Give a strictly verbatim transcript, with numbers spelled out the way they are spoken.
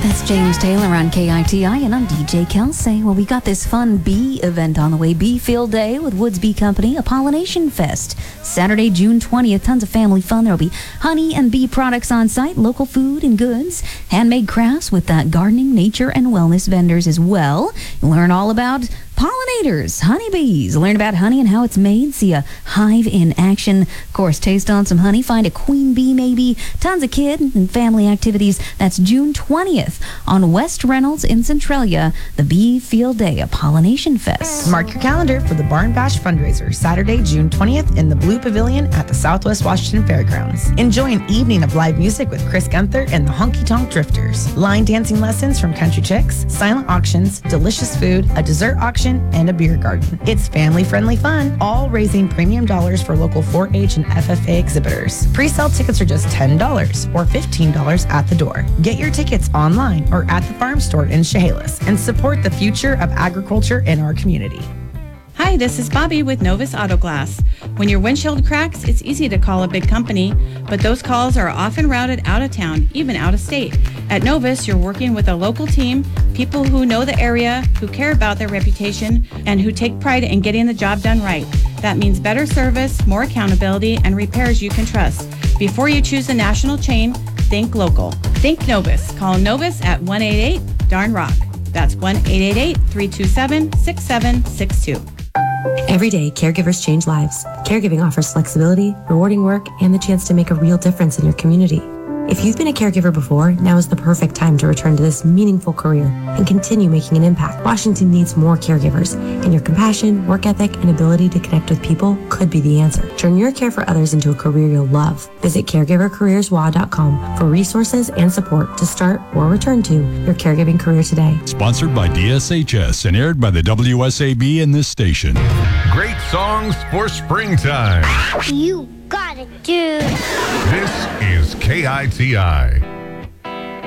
That's James Taylor on K I T I, and I'm D J Kelsey. Well, we got this fun bee event on the way. Bee Field Day with Woods Bee Company, a pollination fest. Saturday, June twentieth, tons of family fun. There'll be honey and bee products on site, local food and goods, handmade crafts with that gardening, nature, and wellness vendors as well. You'll learn all about pollinators, honeybees, learn about honey and how it's made, see a hive in action, of course, taste on some honey, find a queen bee maybe, tons of kid and family activities. That's June twentieth on West Reynolds in Centralia, the Bee Field Day, a pollination fest. Mark your calendar for the Barn Bash fundraiser, Saturday, June twentieth in the Blue Pavilion at the Southwest Washington Fairgrounds. Enjoy an evening of live music with Chris Gunther and the Honky Tonk Drifters, line dancing lessons from Country Chicks, silent auctions, delicious food, a dessert auction, and a beer garden. It's family-friendly fun, all raising premium dollars for local four H and F F A exhibitors. Pre-sale tickets are just ten dollars or fifteen dollars at the door. Get your tickets online or at the farm store in Chehalis and support the future of agriculture in our community. Hi, this is Bobby with Novus Auto Glass. When your windshield cracks, it's easy to call a big company, but those calls are often routed out of town, even out of state. At Novus, you're working with a local team, people who know the area, who care about their reputation, and who take pride in getting the job done right. That means better service, more accountability, and repairs you can trust. Before you choose a national chain, think local. Think Novus. Call Novus at one eight eight darn rock. That's one eight eight eight, three two seven, six seven six two. Every day, caregivers change lives. Caregiving offers flexibility, rewarding work, and the chance to make a real difference in your community. If you've been a caregiver before, now is the perfect time to return to this meaningful career and continue making an impact. Washington needs more caregivers, and your compassion, work ethic, and ability to connect with people could be the answer. Turn your care for others into a career you'll love. Visit caregiver careers w a dot com for resources and support to start or return to your caregiving career today. Sponsored by D S H S and aired by the W S A B in this station. Great songs for springtime. You got it, dude. This is K I T I.